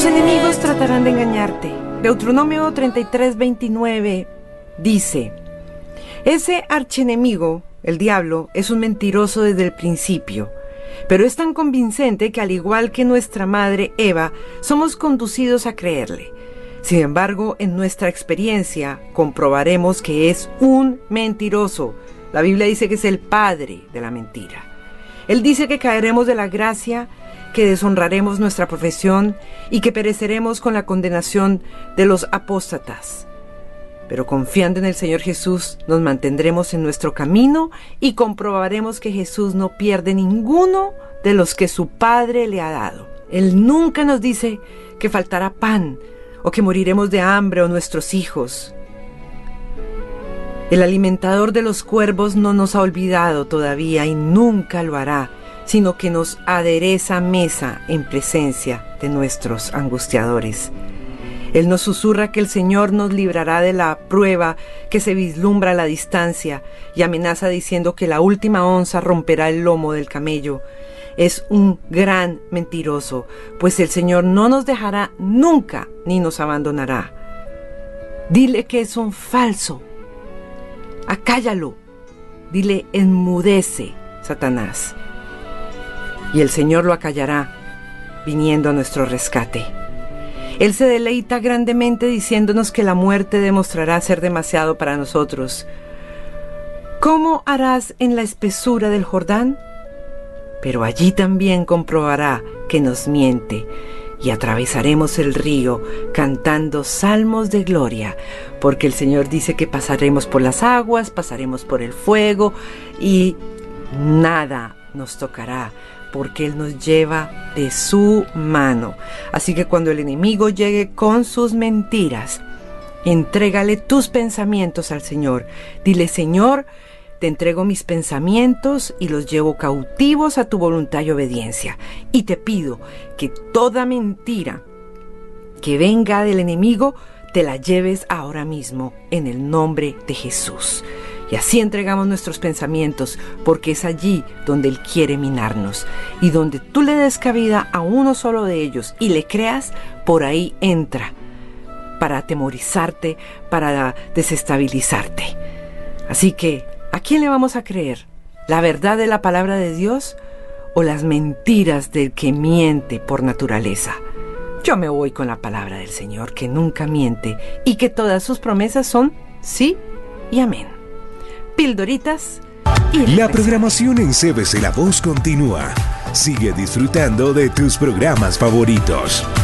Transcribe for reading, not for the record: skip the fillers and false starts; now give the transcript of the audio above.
enemigos tratarán de engañarte. Deuteronomio 33:29 dice: ese archienemigo, el diablo, es un mentiroso desde el principio, pero es tan convincente que, al igual que nuestra madre Eva, somos conducidos a creerle. Sin embargo, en nuestra experiencia comprobaremos que es un mentiroso. La Biblia dice que es el padre de la mentira. Él dice que caeremos de la gracia, que deshonraremos nuestra profesión y que pereceremos con la condenación de los apóstatas. Pero confiando en el Señor Jesús, nos mantendremos en nuestro camino y comprobaremos que Jesús no pierde ninguno de los que su Padre le ha dado. Él nunca nos dice que faltará pan o que moriremos de hambre o nuestros hijos. El alimentador de los cuervos no nos ha olvidado todavía y nunca lo hará, sino que nos adereza mesa en presencia de nuestros angustiadores. Él nos susurra que el Señor nos librará de la prueba que se vislumbra a la distancia y amenaza diciendo que la última onza romperá el lomo del camello. Es un gran mentiroso, pues el Señor no nos dejará nunca ni nos abandonará. Dile que es un falso. Acállalo. Dile: enmudece, Satanás. Y el Señor lo acallará, viniendo a nuestro rescate. Él se deleita grandemente diciéndonos que la muerte demostrará ser demasiado para nosotros. ¿Cómo harás en la espesura del Jordán? Pero allí también comprobará que nos miente, y atravesaremos el río cantando salmos de gloria, porque el Señor dice que pasaremos por las aguas, pasaremos por el fuego, y nada nos tocará, porque Él nos lleva de su mano. Así que cuando el enemigo llegue con sus mentiras, entrégale tus pensamientos al Señor. Dile: Señor, te entrego mis pensamientos y los llevo cautivos a tu voluntad y obediencia. Y te pido que toda mentira que venga del enemigo te la lleves ahora mismo en el nombre de Jesús. Y así entregamos nuestros pensamientos, porque es allí donde Él quiere minarnos. Y donde tú le des cabida a uno solo de ellos y le creas, por ahí entra, para atemorizarte, para desestabilizarte. Así que, ¿a quién le vamos a creer? ¿La verdad de la palabra de Dios o las mentiras del que miente por naturaleza? Yo me voy con la palabra del Señor, que nunca miente y que todas sus promesas son sí y amén. Pildoritas y la programación en CBC La Voz continúa. Sigue disfrutando de tus programas favoritos.